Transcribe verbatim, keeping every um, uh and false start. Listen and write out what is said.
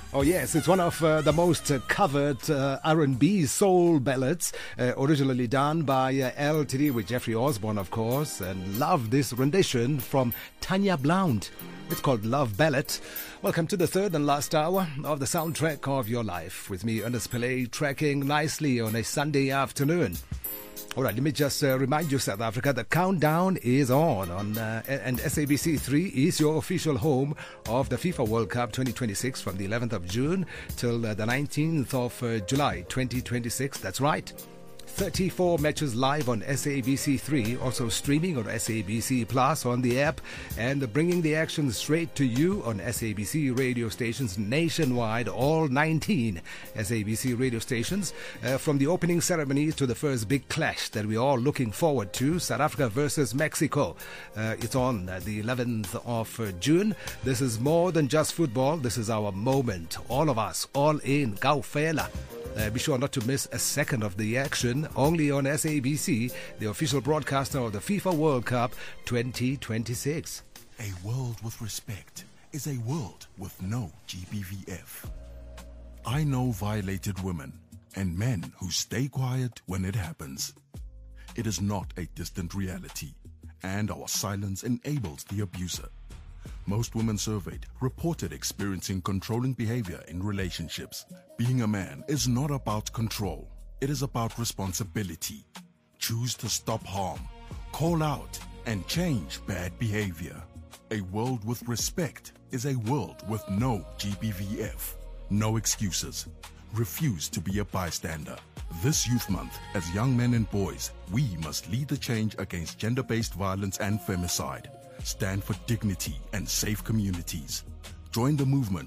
Oh yes, it's one of uh, the most uh, covered uh, R and B soul ballads, uh, originally done by uh, L T D with Jeffrey Osborne, of course, and love this rendition from Tanya Blount. It's called Love Ballad. Welcome to the third and last hour of the soundtrack of your life, with me, Ernest Pillay, tracking nicely on a Sunday afternoon. All right, let me just uh, remind you, South Africa, the countdown is on, on uh, and S A B C three is your official home of the FIFA World Cup twenty twenty-six from the eleventh of June till uh, the nineteenth of uh, July twenty twenty-six. That's right. thirty-four matches live on S A B C three, also streaming on S A B C Plus on the app, and bringing the action straight to you on S A B C radio stations nationwide, all nineteen S A B C radio stations, uh, from the opening ceremony to the first big clash that we're all looking forward to, South Africa versus Mexico. Uh, it's on uh, the eleventh of uh, June. This is more than just football. This is our moment. All of us, all in, Kaufela. Uh, be sure not to miss a second of the action, only on S A B C, the official broadcaster of the FIFA World Cup twenty twenty-six. A world with respect is a world with no G B V F. I know violated women and men who stay quiet when it happens. It is not a distant reality, and our silence enables the abuser. Most women surveyed reported experiencing controlling behavior in relationships. Being a man is not about control. It is about responsibility. Choose to stop harm, call out, and change bad behavior. A world with respect is a world with no G B V F. No excuses. Refuse to be a bystander. This Youth Month, as young men and boys, we must lead the change against gender-based violence and femicide. Stand for dignity and safe communities. Join the movement